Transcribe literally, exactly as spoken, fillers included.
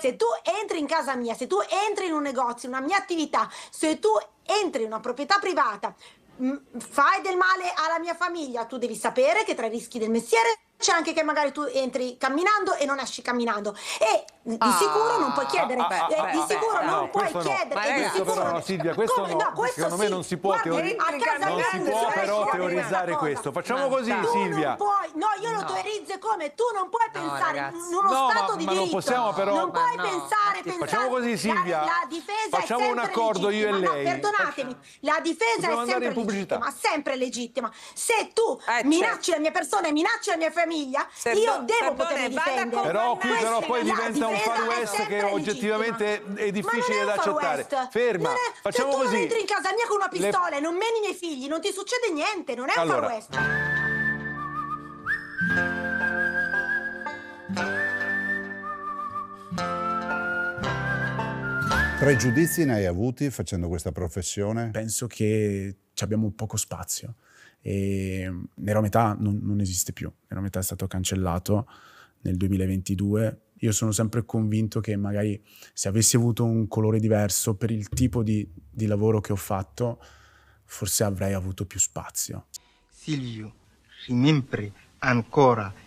Se tu entri in casa mia, se tu entri in un negozio, in una mia attività, se tu entri in una proprietà privata, mh, fai del male alla mia famiglia, tu devi sapere che tra i rischi del mestiere c'è anche che magari tu entri camminando e non esci camminando, e di Ah, sicuro non puoi chiedere, beh, eh, beh, di beh, sicuro beh, non no, puoi questo no. chiedere, Ma e di ragazzi, sicuro però no, Silvia, questo come, no, questo secondo me sì. non si può Guarda, teori- a casa non mia si non può esce però fuori teorizzare questa questo. cosa. Facciamo così, No. Tu Silvia. non puoi, no, io lo No. teorizzo come tu non puoi No, pensare ragazzi. in uno No, stato ma- di ma non diritto, possiamo però- non Ma puoi no, pensare, ma ti- pensare. Facciamo così, Silvia. La, la difesa Facciamo è un sempre accordo io e legittima. No, lei. perdonatemi, la difesa Dobbiamo è andare sempre in pubblicità. legittima, sempre legittima. Se tu Eh, minacci certo. la mia persona e minacci la mia famiglia, Serdo- io devo Sardone, potermi vada difendere. con Però qui Vanessa. però poi La diventa un difesa far è west sempre che oggettivamente legittima. è difficile Ma non da è un Far accettare. West. Ferma, Non è- facciamo se tu così. non entri in casa mia con una Le- pistola e non meni i miei figli, non ti succede niente, non è un Allora. Far West. Pregiudizi ne hai avuti facendo questa professione? Penso che ci abbiamo poco spazio e Nero a metà non, non esiste più. Nero a metà è stato cancellato nel duemilaventidue. Io sono sempre convinto che magari se avessi avuto un colore diverso per il tipo di, di lavoro che ho fatto, forse avrei avuto più spazio. Silvio, rimembri ancora